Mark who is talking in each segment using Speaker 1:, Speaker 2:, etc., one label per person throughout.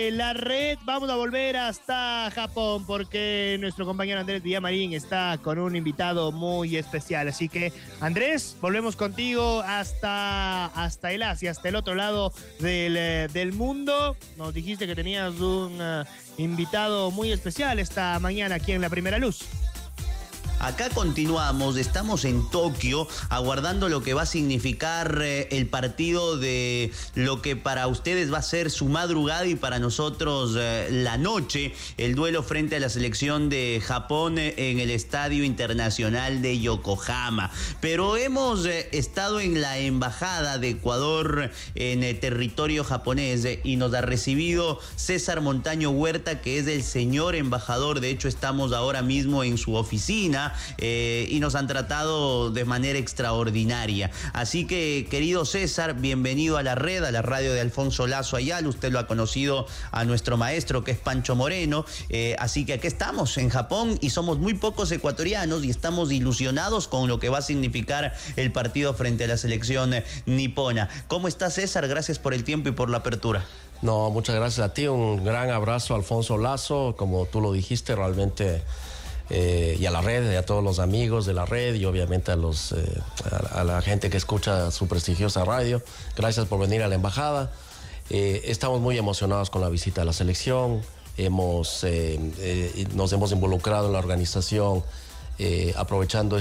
Speaker 1: La red, vamos a volver hasta Japón porque nuestro compañero Andrés Villamarín está con un invitado muy especial. Así que, Andrés, volvemos contigo hasta el Asia, hasta el otro lado del mundo. Nos dijiste que tenías un invitado muy especial esta mañana aquí en La Primera Luz.
Speaker 2: Acá continuamos, estamos en Tokio aguardando lo que va a significar el partido de lo que para ustedes va a ser su madrugada y para nosotros la noche, el duelo frente a la selección de Japón en el Estadio Internacional de Yokohama. Pero hemos estado en la Embajada de Ecuador en el territorio japonés y nos ha recibido César Montaño Huerta, que es el señor embajador. De hecho, estamos ahora mismo en su oficina. Y nos han tratado de manera extraordinaria. Así que, querido César, bienvenido a la red, a la radio de Alfonso Lazo Ayala. Usted lo ha conocido a nuestro maestro, que es Pancho Moreno. Así que aquí estamos en Japón y somos muy pocos ecuatorianos y estamos ilusionados con lo que va a significar el partido frente a la selección nipona. ¿Cómo está, César? Gracias por el tiempo y por la apertura.
Speaker 3: No, muchas gracias a ti. Un gran abrazo, Alfonso Lazo. Como tú lo dijiste, realmente... y a la red, y a todos los amigos de la red y obviamente a la gente que escucha su prestigiosa radio. Gracias por venir a la embajada. Estamos muy emocionados con la visita a la selección. Nos hemos involucrado en la organización aprovechando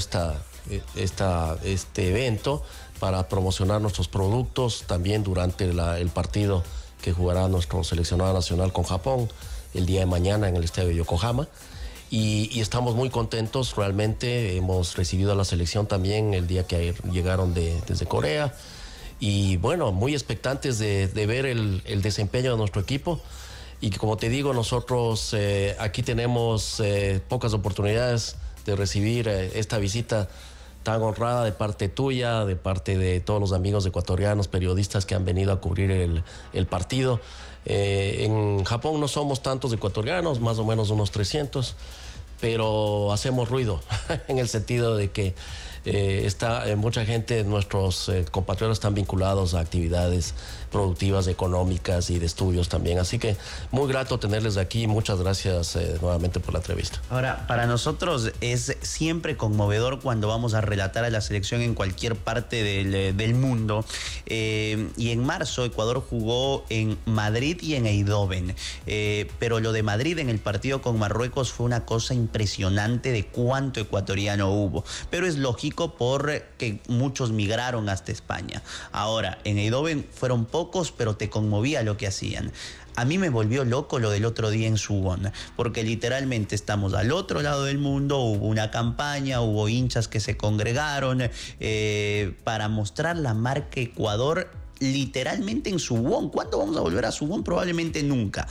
Speaker 3: este evento para promocionar nuestros productos también durante el partido que jugará nuestro seleccionado nacional con Japón el día de mañana en el estadio de Yokohama. Y estamos muy contentos, realmente hemos recibido a la selección también el día que llegaron desde Corea y bueno, muy expectantes de ver el desempeño de nuestro equipo. Y como te digo, nosotros aquí tenemos pocas oportunidades de recibir esta visita tan honrada de parte tuya, de parte de todos los amigos ecuatorianos, periodistas que han venido a cubrir el partido. En Japón no somos tantos ecuatorianos, más o menos unos 300, pero hacemos ruido en el sentido de que mucha gente, nuestros compatriotas están vinculados a actividades productivas, económicas y de estudios también. Así que muy grato tenerles aquí. Muchas gracias nuevamente por la entrevista.
Speaker 2: Ahora, para nosotros es siempre conmovedor cuando vamos a relatar a la selección en cualquier parte del mundo. Y en marzo Ecuador jugó en Madrid y en Eindhoven. Pero lo de Madrid en el partido con Marruecos fue una cosa impresionante de cuánto ecuatoriano hubo. Pero es lógico porque muchos migraron hasta España. Ahora, en Eindhoven fueron pocos, pero te conmovía lo que hacían. A mí me volvió loco lo del otro día en Suwon, porque literalmente estamos al otro lado del mundo, hubo una campaña, hubo hinchas que se congregaron para mostrar la marca Ecuador literalmente en Suwon. ¿Cuándo vamos a volver a Suwon? Probablemente nunca.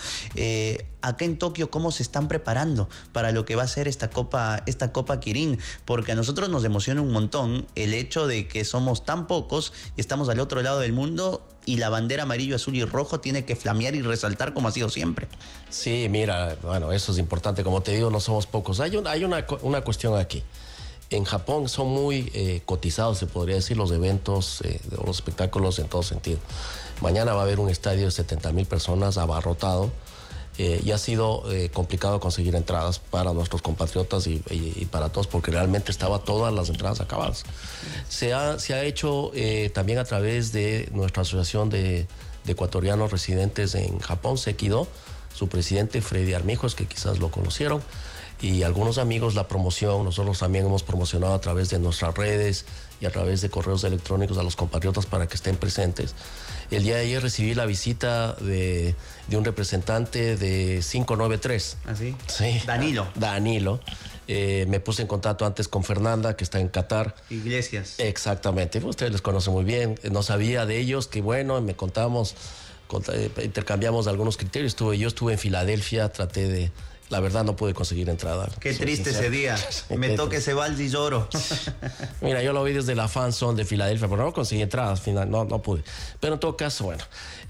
Speaker 2: Acá en Tokio, ¿cómo se están preparando para lo que va a ser esta Copa Kirin? Porque a nosotros nos emociona un montón el hecho de que somos tan pocos y estamos al otro lado del mundo y la bandera amarillo, azul y rojo tiene que flamear y resaltar como ha sido siempre.
Speaker 3: Sí, mira, bueno, eso es importante. Como te digo, no somos pocos. Hay una cuestión aquí. En Japón son muy cotizados, se podría decir, los eventos, los espectáculos en todo sentido. Mañana va a haber un estadio de 70,000 personas abarrotado y ha sido complicado conseguir entradas para nuestros compatriotas y para todos, porque realmente estaban todas las entradas acabadas. Se ha hecho también a través de nuestra asociación de ecuatorianos residentes en Japón, Sekido, su presidente Freddy Armijos, que quizás lo conocieron, y algunos amigos la promoción. Nosotros también hemos promocionado a través de nuestras redes y a través de correos electrónicos a los compatriotas para que estén presentes. El día de ayer recibí la visita de un representante de 593.
Speaker 2: ¿Ah, sí?
Speaker 3: Sí. Danilo. Me puse en contacto antes con Fernanda, que está en Qatar.
Speaker 2: Iglesias.
Speaker 3: Exactamente. Ustedes les conocen muy bien. No sabía de ellos, que bueno, me contamos, intercambiamos algunos criterios. Yo estuve en Filadelfia, traté de la verdad no pude conseguir entrada.
Speaker 2: Qué triste ese día. Me toca ese vals y lloro.
Speaker 3: Mira, yo lo vi desde la fan zone de Filadelfia, pero no conseguí entrada, al final no pude. Pero en todo caso, bueno,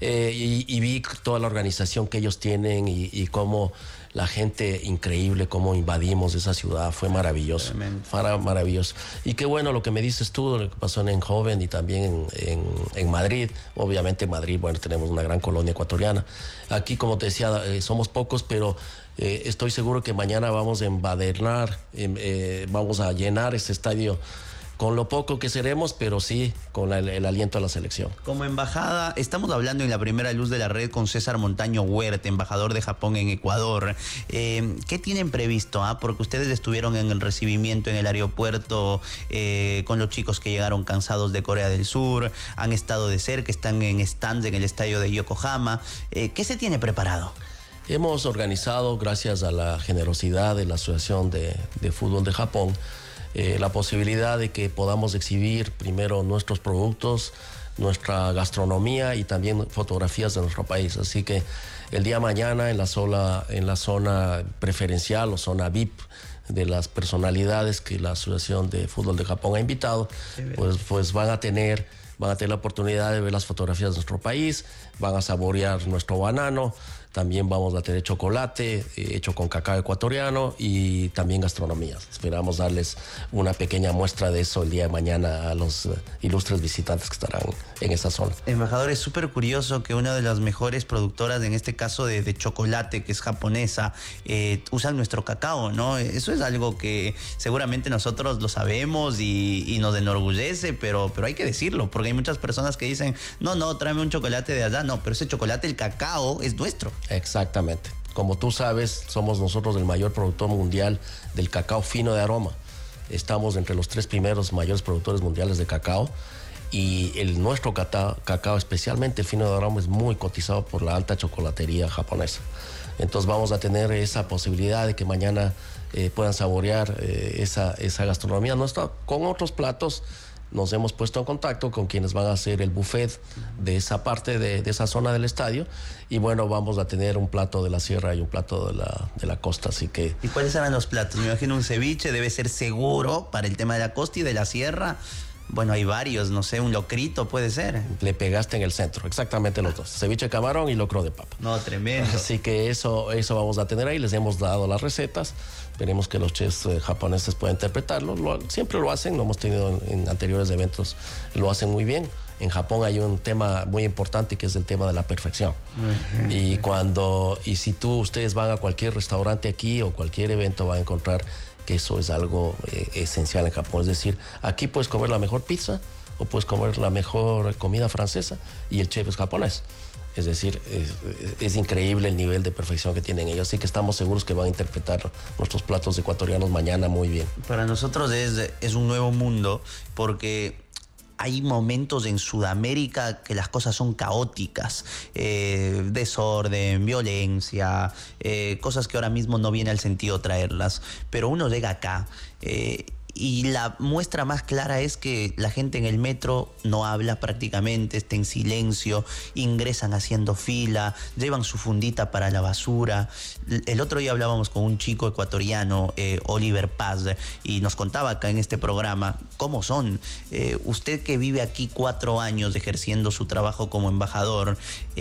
Speaker 3: y vi toda la organización que ellos tienen y cómo la gente, increíble, cómo invadimos esa ciudad, fue maravilloso. Fue maravilloso. Y qué bueno lo que me dices tú, lo que pasó en Joven y también en Madrid. Obviamente en Madrid, bueno, tenemos una gran colonia ecuatoriana. Aquí, como te decía, somos pocos, pero estoy seguro que mañana vamos a embadurnar, vamos a llenar este estadio con lo poco que seremos, pero sí con el aliento a la selección.
Speaker 2: Como embajada, estamos hablando en la primera luz de la red con César Montaño Huerta, embajador de Japón en Ecuador. ¿Qué tienen previsto? Porque ustedes estuvieron en el recibimiento en el aeropuerto con los chicos que llegaron cansados de Corea del Sur, han estado de cerca, están en stands en el estadio de Yokohama. ¿Qué se tiene preparado?
Speaker 3: Hemos organizado, gracias a la generosidad de la Asociación de Fútbol de Japón, la posibilidad de que podamos exhibir primero nuestros productos, nuestra gastronomía y también fotografías de nuestro país. Así que el día de mañana en la zona preferencial o zona VIP de las personalidades que la Asociación de Fútbol de Japón ha invitado, pues van a tener la oportunidad de ver las fotografías de nuestro país, van a saborear nuestro banano. También vamos a tener chocolate hecho con cacao ecuatoriano y también gastronomía. Esperamos darles una pequeña muestra de eso el día de mañana a los ilustres visitantes que estarán en esa zona.
Speaker 2: Embajador, es súper curioso que una de las mejores productoras, en este caso de chocolate, que es japonesa, usan nuestro cacao, ¿no? Eso es algo que seguramente nosotros lo sabemos y nos enorgullece, pero hay que decirlo, porque hay muchas personas que dicen, no, tráeme un chocolate de allá. No, pero ese chocolate, el cacao, es nuestro.
Speaker 3: Exactamente. Como tú sabes, somos nosotros el mayor productor mundial del cacao fino de aroma. Estamos entre los 3 primeros mayores productores mundiales de cacao y nuestro cacao, especialmente el fino de aroma, es muy cotizado por la alta chocolatería japonesa. Entonces vamos a tener esa posibilidad de que mañana puedan saborear esa gastronomía nuestra con otros platos. Nos hemos puesto en contacto con quienes van a hacer el buffet de esa parte de esa zona del estadio y bueno, vamos a tener un plato de la sierra y un plato de la costa, así que...
Speaker 2: ¿Y cuáles serán los platos? Me imagino un ceviche debe ser seguro para el tema de la costa y de la sierra. Bueno, hay varios, no sé, un locrito puede ser.
Speaker 3: Le pegaste en el centro, exactamente los dos. Ceviche de camarón y locro de papa.
Speaker 2: No, tremendo.
Speaker 3: Así que eso vamos a tener ahí. Les hemos dado las recetas. Esperemos que los chefs japoneses puedan interpretarlo. Siempre lo hacen, lo hemos tenido en anteriores eventos. Lo hacen muy bien. En Japón hay un tema muy importante que es el tema de la perfección. Y si ustedes van a cualquier restaurante aquí o cualquier evento, van a encontrar que eso es algo esencial en Japón. Es decir, aquí puedes comer la mejor pizza o puedes comer la mejor comida francesa y el chef es japonés. Es decir, es increíble el nivel de perfección que tienen ellos. Así que estamos seguros que van a interpretar nuestros platos ecuatorianos mañana muy bien.
Speaker 2: Para nosotros es un nuevo mundo porque hay momentos en Sudamérica que las cosas son caóticas, desorden, violencia, cosas que ahora mismo no viene al sentido traerlas. Pero uno llega acá y la muestra más clara es que la gente en el metro no habla prácticamente, está en silencio, ingresan haciendo fila, llevan su fundita para la basura. El otro día hablábamos con un chico ecuatoriano, Oliver Paz, y nos contaba acá en este programa cómo son. Usted que vive aquí 4 años ejerciendo su trabajo como embajador,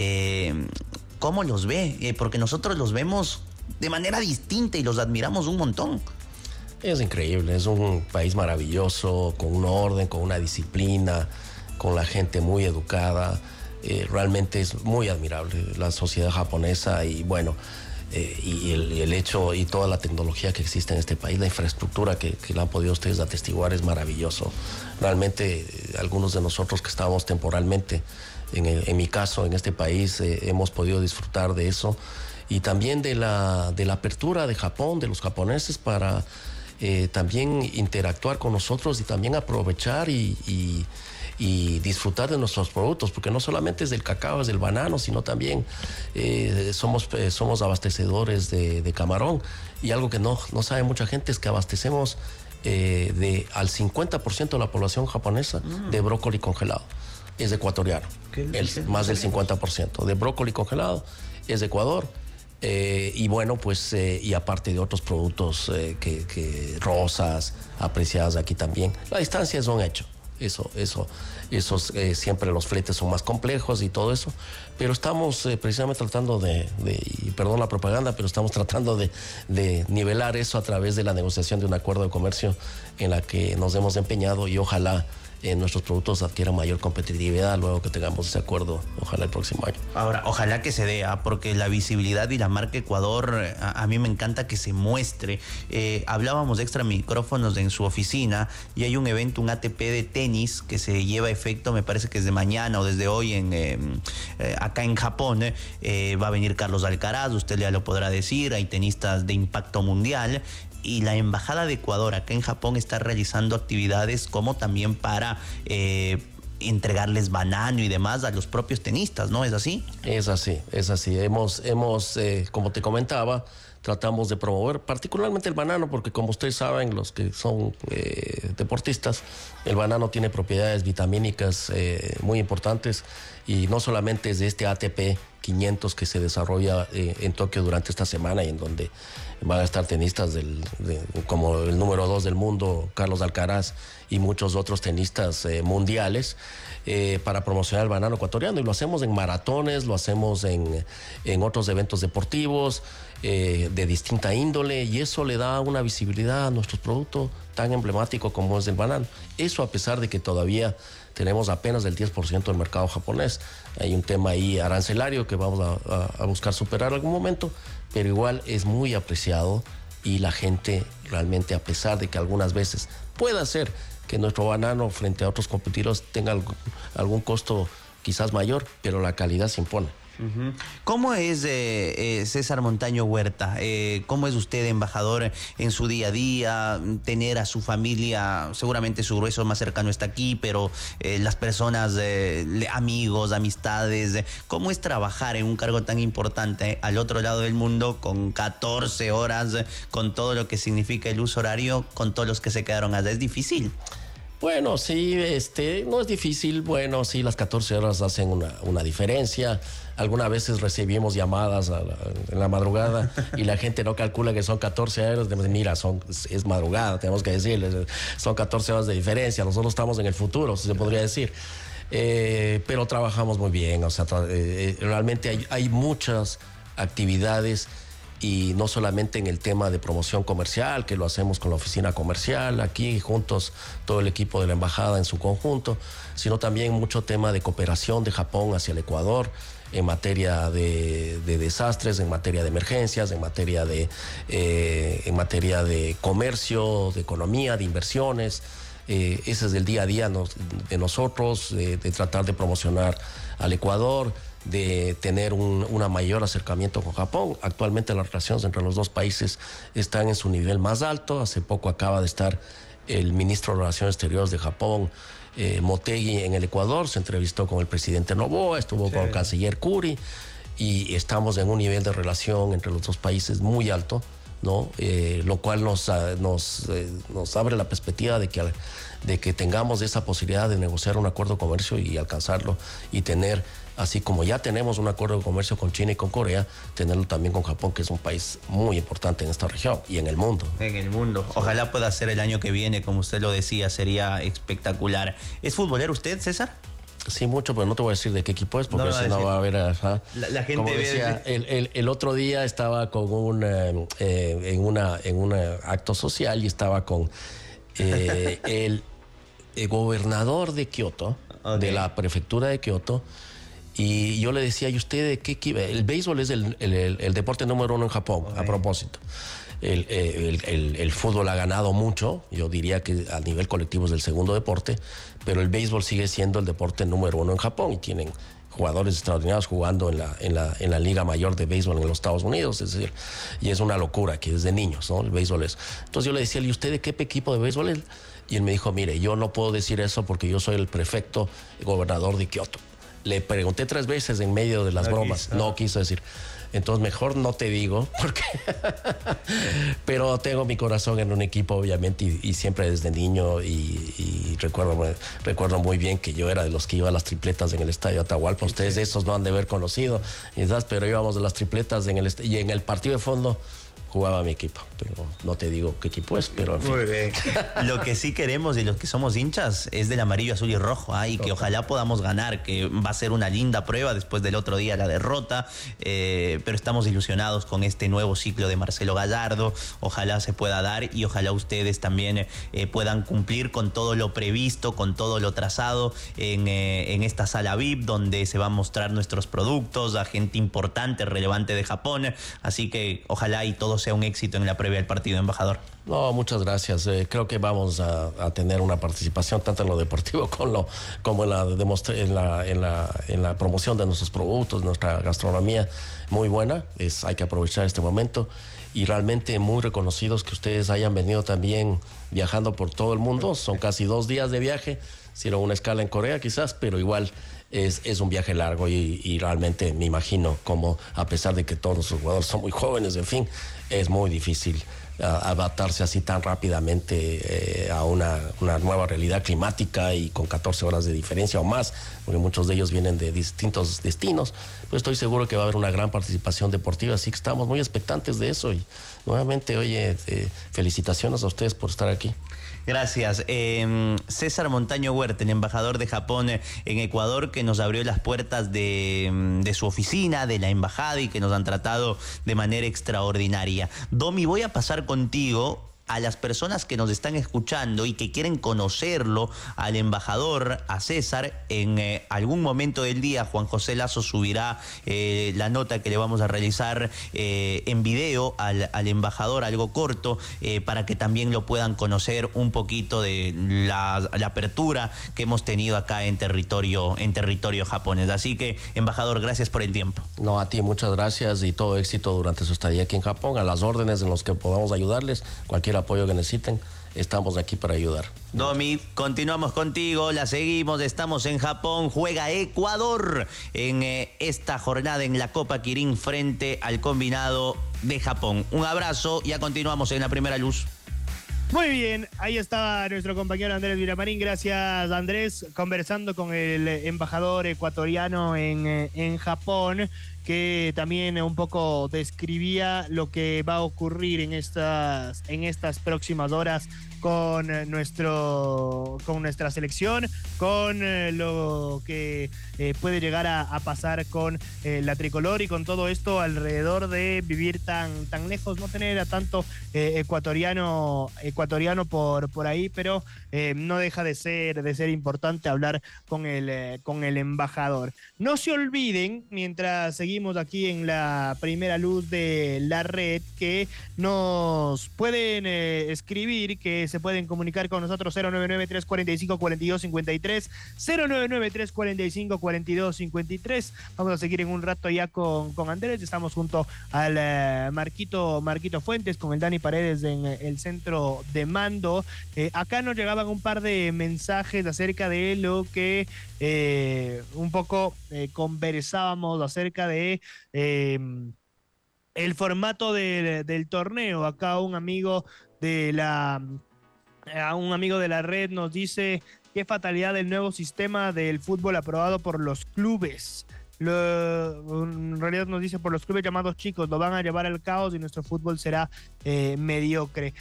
Speaker 2: ¿cómo los ve? Porque nosotros los vemos de manera distinta y los admiramos un montón.
Speaker 3: Es increíble, es un país maravilloso, con un orden, con una disciplina, con la gente muy educada. Realmente es muy admirable la sociedad japonesa y bueno, y el hecho y toda la tecnología que existe en este país, la infraestructura que la han podido ustedes atestiguar es maravilloso. Realmente algunos de nosotros que estábamos temporalmente, en mi caso, en este país, hemos podido disfrutar de eso y también de la apertura de Japón, de los japoneses para... también interactuar con nosotros y también aprovechar y disfrutar de nuestros productos, porque no solamente es del cacao, es del banano, sino también somos abastecedores de camarón. Y algo que no sabe mucha gente es que abastecemos al 50% de la población japonesa de brócoli congelado. Es ecuatoriano, más del 50%. De brócoli congelado es de Ecuador. Y bueno, pues, y aparte de otros productos que rosas, apreciadas aquí también. La distancia es un hecho. Siempre los fletes son más complejos y todo eso, pero estamos precisamente tratando y perdón la propaganda, pero estamos tratando de nivelar eso a través de la negociación de un acuerdo de comercio en la que nos hemos empeñado, y ojalá nuestros productos adquieran mayor competitividad luego que tengamos ese acuerdo, ojalá el próximo año.
Speaker 2: Ahora, ojalá que se dé, porque la visibilidad y la marca Ecuador, a mí me encanta que se muestre. Hablábamos de extra micrófonos en su oficina y hay un evento, un ATP de tenis que se lleva a efecto, me parece que es de mañana o desde hoy acá en Japón. Va a venir Carlos Alcaraz, usted ya lo podrá decir, hay tenistas de impacto mundial. Y la Embajada de Ecuador acá en Japón está realizando actividades como también para entregarles banano y demás a los propios tenistas, ¿no es así?
Speaker 3: Es así. Hemos como te comentaba, tratamos de promover particularmente el banano, porque como ustedes saben, los que son deportistas, el banano tiene propiedades vitamínicas muy importantes, y no solamente es de este ATP 500 que se desarrolla en Tokio durante esta semana, y en donde van a estar tenistas como el número 2 del mundo, Carlos Alcaraz, y muchos otros tenistas mundiales, para promocionar el banano ecuatoriano. Y lo hacemos en maratones, lo hacemos en otros eventos deportivos de distinta índole, y eso le da una visibilidad a nuestros productos tan emblemático como es el banano. Eso a pesar de que todavía tenemos apenas el 10% del mercado japonés. Hay un tema ahí arancelario que vamos a buscar superar en algún momento, pero igual es muy apreciado, y la gente realmente, a pesar de que algunas veces pueda ser que nuestro banano frente a otros competidores tenga algún costo quizás mayor, pero la calidad se impone.
Speaker 2: ¿Cómo es César Montaño Huerta? ¿Cómo es usted embajador en su día a día? Tener a su familia, seguramente su grueso más cercano está aquí, pero las personas, amigos, amistades, ¿cómo es trabajar en un cargo tan importante al otro lado del mundo con 14 horas, con todo lo que significa el uso horario, con todos los que se quedaron allá? ¿Es difícil?
Speaker 3: Bueno, sí, no es difícil. Bueno, sí, las 14 horas hacen una diferencia. Algunas veces recibimos llamadas en la madrugada y la gente no calcula que son 14 horas. Mira, es madrugada, tenemos que decirles. Son 14 horas de diferencia. Nosotros estamos en el futuro, si se podría decir. Pero trabajamos muy bien. O sea, realmente hay muchas actividades, y no solamente en el tema de promoción comercial, que lo hacemos con la oficina comercial, aquí juntos todo el equipo de la embajada en su conjunto, sino también mucho tema de cooperación de Japón hacia el Ecuador, en materia de desastres, en materia de emergencias, en materia de comercio, de economía, de inversiones. Ese es el día a día de nosotros, de tratar de promocionar al Ecuador, de tener un mayor acercamiento con Japón. Actualmente las relaciones entre los dos países están en su nivel más alto. Hace poco acaba de estar el ministro de Relaciones Exteriores de Japón, Motegi, en el Ecuador. Se entrevistó con el presidente Noboa, estuvo con el canciller Kuri, y estamos en un nivel de relación entre los dos países muy alto, ¿no? Lo cual nos abre la perspectiva de que tengamos esa posibilidad de negociar un acuerdo de comercio y alcanzarlo, y tener, así como ya tenemos un acuerdo de comercio con China y con Corea, tenerlo también con Japón, que es un país muy importante en esta región y en el mundo.
Speaker 2: En el mundo. Ojalá pueda ser el año que viene, como usted lo decía, sería espectacular. ¿Es futbolero usted, César?
Speaker 3: Sí, mucho, pero no te voy a decir de qué equipo es, porque si no va a haber...
Speaker 2: La gente
Speaker 3: como decía, el otro día estaba con en un acto social, y estaba con el gobernador de Kioto, de la prefectura de Kioto, y yo le decía, ¿y usted de qué equipo? El béisbol es el deporte número 1 en Japón, a propósito. El fútbol ha ganado mucho, yo diría que a nivel colectivo es el segundo deporte, pero el béisbol sigue siendo el deporte número 1 en Japón, y tienen jugadores extraordinarios jugando en la Liga Mayor de Béisbol en los Estados Unidos, es decir, y es una locura que desde niños, ¿no? El béisbol es. Entonces yo le decía, ¿y usted de qué equipo de béisbol es? Y él me dijo, mire, yo no puedo decir eso porque yo soy el prefecto gobernador de Kioto. Le pregunté 3 veces en medio de las bromas, no quiso decir. Entonces mejor no te digo, porque pero tengo mi corazón en un equipo, obviamente, y siempre desde niño, y recuerdo muy bien que yo era de los que iba a las tripletas en el Estadio Atahualpa. Ustedes de esos no han de haber conocido, pero íbamos de las tripletas y en el partido de fondo jugaba mi equipo, pero no te digo qué equipo es, pero en fin.
Speaker 2: Muy bien. Lo que sí queremos y los que somos hinchas es del amarillo, azul y rojo, y que ojalá podamos ganar, que va a ser una linda prueba después del otro día la derrota, pero estamos ilusionados con este nuevo ciclo de Marcelo Gallardo. Ojalá se pueda dar y ojalá ustedes también puedan cumplir con todo lo previsto, con todo lo trazado en esta sala VIP, donde se van a mostrar nuestros productos a gente importante, relevante de Japón. Así que ojalá y todo sea un éxito en la previa del partido, embajador.
Speaker 3: No, muchas gracias. Creo que vamos a tener una participación tanto en lo deportivo como en la promoción de nuestros productos, nuestra gastronomía muy buena. Hay que aprovechar este momento y realmente muy reconocidos que ustedes hayan venido también viajando por todo el mundo. Son casi 2 días de viaje. Hicieron una escala en Corea quizás, pero igual es un viaje largo y realmente me imagino como, a pesar de que todos los jugadores son muy jóvenes, en fin, es muy difícil adaptarse así tan rápidamente a una nueva realidad climática y con 14 horas de diferencia o más, porque muchos de ellos vienen de distintos destinos. Pues estoy seguro que va a haber una gran participación deportiva, así que estamos muy expectantes de eso. Y nuevamente, oye, felicitaciones a ustedes por estar aquí.
Speaker 2: Gracias. César Montaño Huerta, el embajador de Japón en Ecuador, que nos abrió las puertas de su oficina, de la embajada, y que nos han tratado de manera extraordinaria. Domi, voy a pasar contigo a las personas que nos están escuchando y que quieren conocerlo, al embajador, a César. En algún momento del día Juan José Lazo subirá la nota que le vamos a realizar en video al embajador, algo corto, para que también lo puedan conocer un poquito de la apertura que hemos tenido acá en territorio japonés. Así que, embajador, gracias por el tiempo.
Speaker 3: No, a ti muchas gracias y todo éxito durante su estadía aquí en Japón. A las órdenes en los que podamos ayudarles, cualquier apoyo que necesiten, estamos aquí para ayudar.
Speaker 2: Domi, continuamos contigo, la seguimos, estamos en Japón, juega Ecuador en esta jornada en la Copa Kirin frente al combinado de Japón. Un abrazo, ya continuamos en La Primera Luz.
Speaker 1: Muy bien, ahí estaba nuestro compañero Andrés Villamarín. Gracias, Andrés, conversando con el embajador ecuatoriano en Japón, que también un poco describía lo que va a ocurrir en estas próximas horas con nuestra selección, con lo que puede llegar a pasar con la tricolor, y con todo esto alrededor de vivir tan lejos, no tener a tanto ecuatoriano por ahí, pero no deja de ser importante hablar con el embajador. No se olviden, mientras seguimos aquí en La Primera Luz de la red, que nos pueden escribir, que se pueden comunicar con nosotros 099-345-4253, 099-345-4253. Vamos a seguir en un rato ya con Andrés. Estamos junto al Marquito Fuentes, con el Dani Paredes en el centro de mando. Acá nos llegaban un par de mensajes acerca de lo que un poco conversábamos acerca de el formato del torneo. Acá un amigo de la red nos dice: qué fatalidad del nuevo sistema del fútbol aprobado por los clubes. En realidad nos dice: por los clubes llamados chicos, lo van a llevar al caos y nuestro fútbol será mediocre.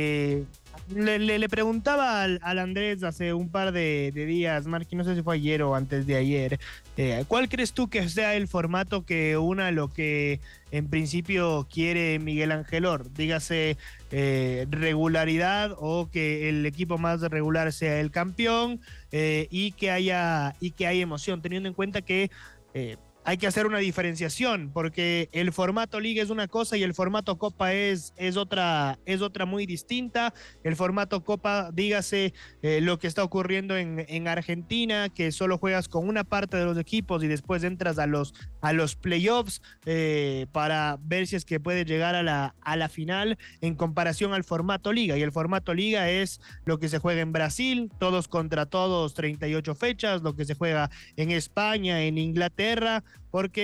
Speaker 1: Le preguntaba al Andrés hace un par de días, Marqui, no sé si fue ayer o antes de ayer, ¿cuál crees tú que sea el formato que una lo que en principio quiere Miguel Ángel Or? Dígase regularidad, o que el equipo más regular sea el campeón, y que haya emoción, teniendo en cuenta que hay que hacer una diferenciación, porque el formato Liga es una cosa y el formato Copa es otra muy distinta. El formato Copa, dígase lo que está ocurriendo en Argentina, que solo juegas con una parte de los equipos y después entras a los playoffs para ver si es que puedes llegar a la final, en comparación al formato Liga. Y el formato Liga es lo que se juega en Brasil, todos contra todos, 38 fechas, lo que se juega en España, en Inglaterra, porque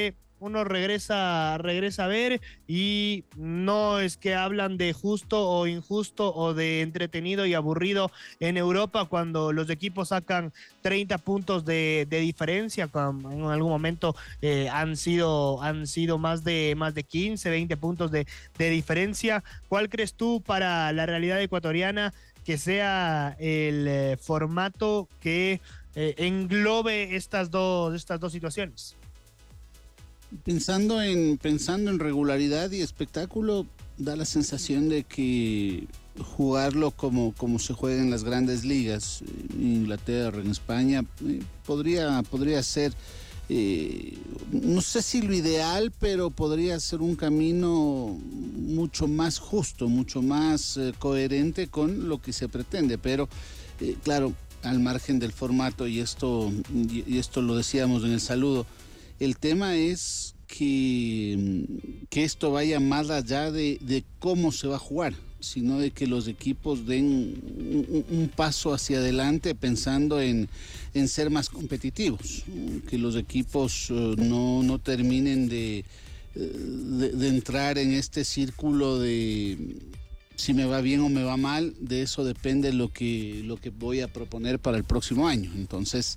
Speaker 1: uno regresa a ver y no es que hablan de justo o injusto o de entretenido y aburrido en Europa cuando los equipos sacan 30 puntos de diferencia, en algún momento han sido más de 15, 20 puntos de diferencia. ¿Cuál crees tú para la realidad ecuatoriana que sea el formato que englobe estas dos situaciones?
Speaker 4: Pensando en regularidad y espectáculo, da la sensación de que jugarlo como se juega en las grandes ligas, en Inglaterra, en España, podría ser, no sé si lo ideal, pero podría ser un camino mucho más justo, mucho más coherente con lo que se pretende. Pero, claro, al margen del formato, y esto lo decíamos en el saludo, el tema es que esto vaya más allá de cómo se va a jugar, sino de que los equipos den un paso hacia adelante pensando en ser más competitivos, que los equipos no terminen de entrar en este círculo de si me va bien o me va mal. De eso depende lo que voy a proponer para el próximo año. Entonces,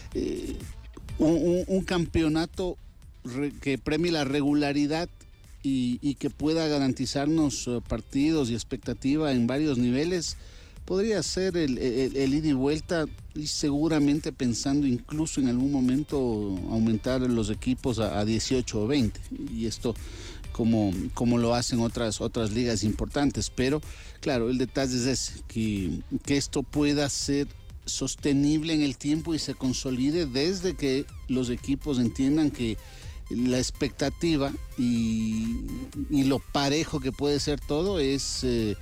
Speaker 4: un campeonato que premie la regularidad y que pueda garantizarnos partidos y expectativa en varios niveles, podría ser el ida y vuelta, y seguramente pensando incluso en algún momento aumentar los equipos a 18 o 20, y esto como lo hacen otras ligas importantes. Pero claro, el detalle es ese, que esto pueda ser sostenible en el tiempo y se consolide desde que los equipos entiendan que la expectativa y lo parejo que puede ser todo es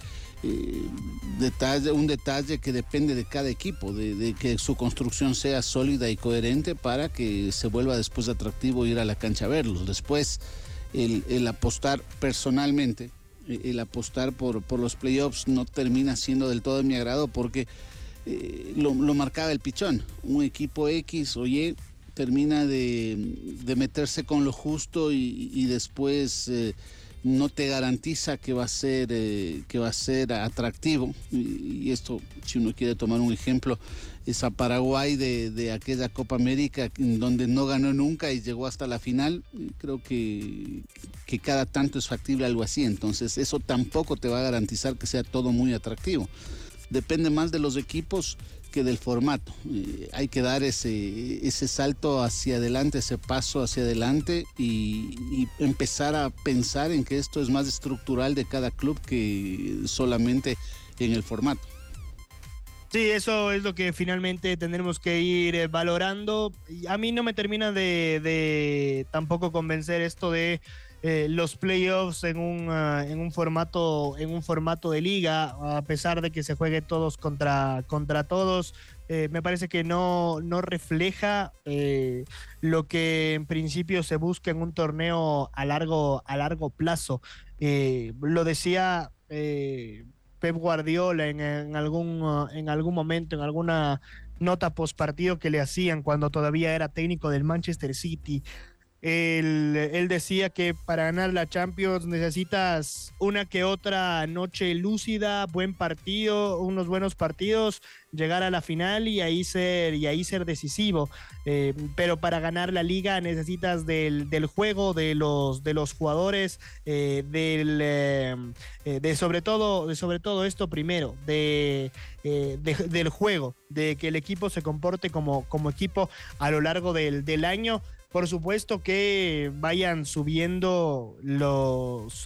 Speaker 4: un detalle que depende de cada equipo, de que su construcción sea sólida y coherente para que se vuelva después atractivo ir a la cancha a verlos. Después, el apostar personalmente, el apostar por los playoffs no termina siendo del todo de mi agrado, porque lo marcaba el pichón. Un equipo X o Y termina de meterse con lo justo y después no te garantiza que va a ser atractivo. Y esto, si uno quiere tomar un ejemplo, es a Paraguay de aquella Copa América donde no ganó nunca y llegó hasta la final. Creo que cada tanto es factible algo así. Entonces eso tampoco te va a garantizar que sea todo muy atractivo. Depende más de los equipos que del formato. Hay que dar ese salto hacia adelante, ese paso hacia adelante y empezar a pensar en que esto es más estructural de cada club que solamente en el formato.
Speaker 1: Sí, eso es lo que finalmente tendremos que ir valorando. A mí no me termina de tampoco convencer esto de los playoffs en un formato de liga, a pesar de que se juegue todos contra todos. Me parece que no refleja lo que en principio se busca en un torneo a largo plazo. Lo decía Pep Guardiola en algún momento, en alguna nota post partido que le hacían cuando todavía era técnico del Manchester City. Él decía que para ganar la Champions necesitas una que otra noche lúcida, buen partido, unos buenos partidos, llegar a la final y ahí ser decisivo. Pero para ganar la liga necesitas del juego, de los jugadores, sobre todo esto primero, del juego, de que el equipo se comporte como equipo a lo largo del año. Por supuesto que vayan subiendo los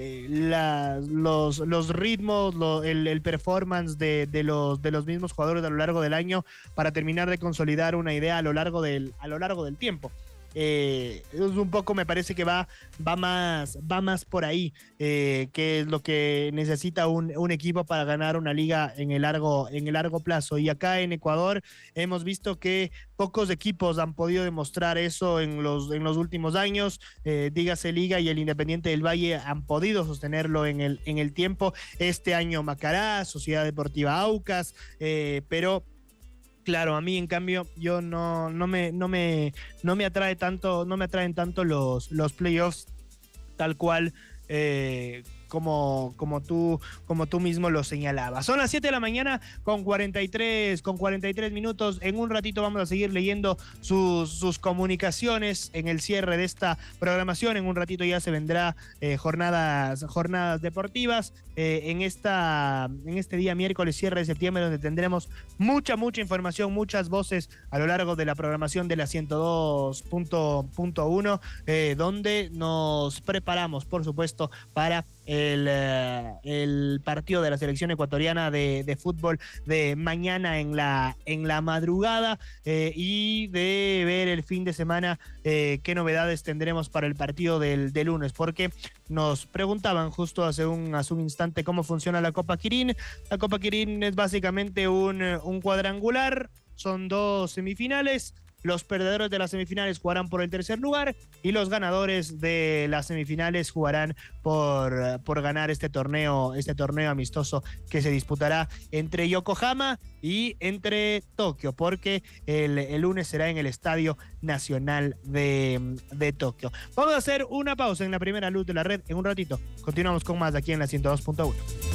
Speaker 1: ritmos, el performance de los mismos jugadores a lo largo del año para terminar de consolidar una idea a lo largo del tiempo. Es un poco, me parece que va más por ahí, que es lo que necesita un equipo para ganar una liga en el largo plazo. Y acá en Ecuador hemos visto que pocos equipos han podido demostrar eso en los últimos años. Dígase Liga y el Independiente del Valle han podido sostenerlo en el tiempo. Este año Macará, Sociedad Deportiva Aucas, pero Claro, a mí en cambio yo no me atraen tanto los playoffs tal cual como tú mismo lo señalabas. Son las 7 de la mañana con 43 minutos. En un ratito vamos a seguir leyendo sus comunicaciones en el cierre de esta programación. En un ratito ya se vendrá jornadas deportivas. En este día miércoles, cierre de septiembre, donde tendremos mucha información, muchas voces a lo largo de la programación de la 102.1, donde nos preparamos, por supuesto, para el partido de la selección ecuatoriana de fútbol de mañana en la madrugada, y de ver el fin de semana qué novedades tendremos para el partido del lunes, porque nos preguntaban justo hace un instante cómo funciona la Copa Quirín. La Copa Quirín es básicamente un cuadrangular, son 2 semifinales. Los perdedores de las semifinales jugarán por el tercer lugar y los ganadores de las semifinales jugarán por ganar este torneo amistoso que se disputará entre Yokohama y entre Tokio, porque el lunes será en el Estadio Nacional de Tokio. Vamos a hacer una pausa en la primera luz de la red. En un ratito continuamos con más aquí en la 102.1.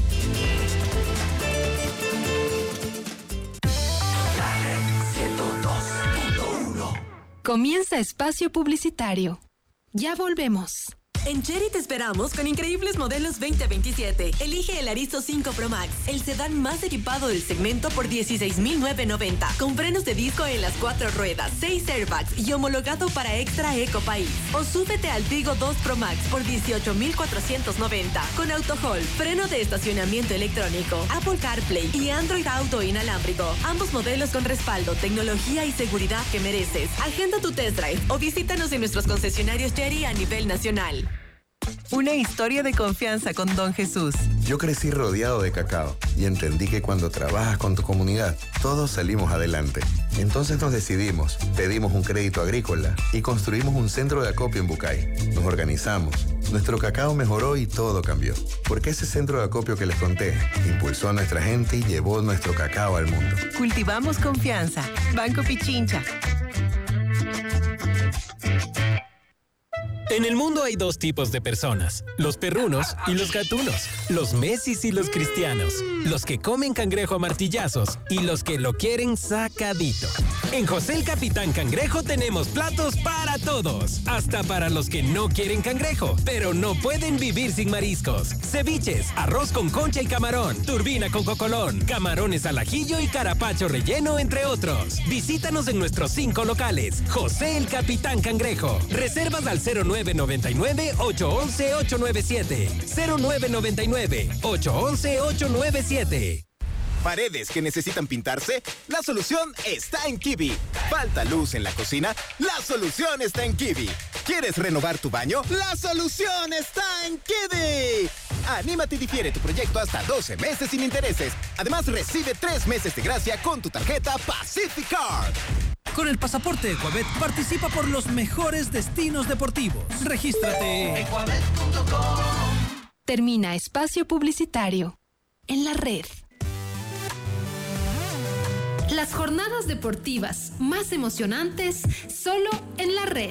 Speaker 5: Comienza Espacio Publicitario. Ya volvemos.
Speaker 6: En Chery te esperamos con increíbles modelos 2027. Elige el Arizo 5 Pro Max, el sedán más equipado del segmento por $16,990, con frenos de disco en las 4 ruedas, 6 airbags y homologado para Extra Eco País. O súbete al Tigo 2 Pro Max por $18,490, con AutoHold, freno de estacionamiento electrónico, Apple CarPlay y Android Auto inalámbrico. Ambos modelos con respaldo, tecnología y seguridad que mereces. Agenda tu test drive o visítanos en nuestros concesionarios Chery a nivel nacional. Una historia de confianza con Don Jesús.
Speaker 7: Yo crecí rodeado de cacao y entendí que cuando trabajas con tu comunidad, todos salimos adelante. Entonces nos decidimos, pedimos un crédito agrícola y construimos un centro de acopio en Bucay. Nos organizamos, nuestro cacao mejoró y todo cambió. Porque ese centro de acopio que les conté impulsó a nuestra gente y llevó nuestro cacao al mundo.
Speaker 6: Cultivamos confianza. Banco Pichincha.
Speaker 8: En el mundo hay 2 tipos de personas, los perrunos y los gatunos, los Messis y los cristianos, los que comen cangrejo a martillazos y los que lo quieren sacadito. En José el Capitán Cangrejo tenemos platos para todos, hasta para los que no quieren cangrejo, pero no pueden vivir sin mariscos. Ceviches, arroz con concha y camarón, turbina con cocolón, camarones al ajillo y carapacho relleno, entre otros. Visítanos en nuestros 5 locales. José el Capitán Cangrejo. Reservas al 0999-811-897. 0999-811-897.
Speaker 9: ¿Paredes que necesitan pintarse? La solución está en Kiwi. ¿Falta luz en la cocina? La solución está en Kiwi. ¿Quieres renovar tu baño? La solución está en Kiwi. Anímate y difiere tu proyecto hasta 12 meses sin intereses. Además, recibe 3 meses de gracia con tu tarjeta Pacific Card.
Speaker 10: Con el pasaporte Ecuabet participa por los mejores destinos deportivos. Regístrate. Ecuabet.com.
Speaker 5: Termina Espacio Publicitario. En la red. Las jornadas deportivas más emocionantes solo en la red.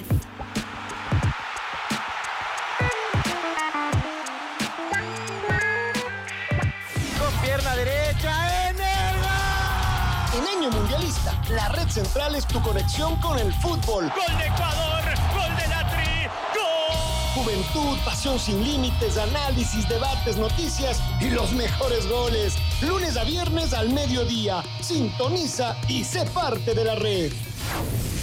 Speaker 11: Con pierna derecha en el gol. En año mundialista, la red central es tu conexión con el fútbol.
Speaker 12: ¡Gol de Ecuador! ¡Gol de la Tri! ¡Gol!
Speaker 11: Juventud, pasión sin límites, análisis, debates, noticias y los mejores goles. Lunes a viernes al mediodía. Sintoniza y sé parte de la red.